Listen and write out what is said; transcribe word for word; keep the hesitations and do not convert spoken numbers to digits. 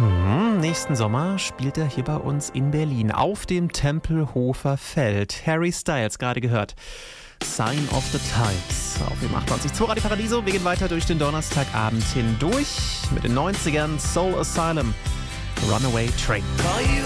Mhm, nächsten Sommer spielt er hier bei uns in Berlin auf dem Tempelhofer Feld. Harry Styles, gerade gehört. Sign of the Times auf dem achtundachtzig Komma zwei Radio Paradiso. Wir gehen weiter durch den Donnerstagabend hindurch mit den neunzigern Soul Asylum, Runaway Train.